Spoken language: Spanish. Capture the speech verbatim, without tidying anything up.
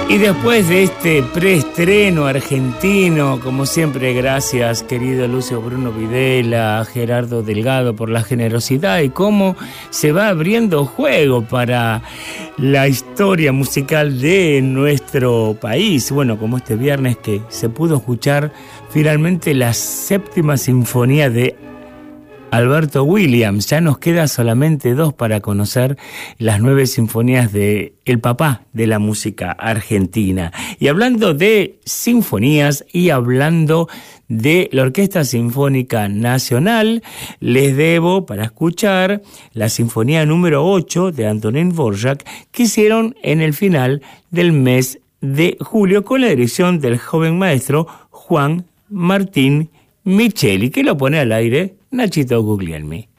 Y después de este preestreno argentino, como siempre, gracias querido Lucio Bruno Videla, Gerardo Delgado por la generosidad y cómo se va abriendo juego para la historia musical de nuestro país. Bueno, como este viernes que se pudo escuchar finalmente la séptima sinfonía de Alberto Williams. Ya nos queda solamente dos para conocer las nueve sinfonías de el papá de la música argentina. Y hablando de sinfonías y hablando de la Orquesta Sinfónica Nacional, les debo para escuchar la sinfonía número ocho de Antonín Dvorak, que hicieron en el final del mes de julio con la dirección del joven maestro Juan Martín Micheli, que lo pone al aire Nachito Guglielmi.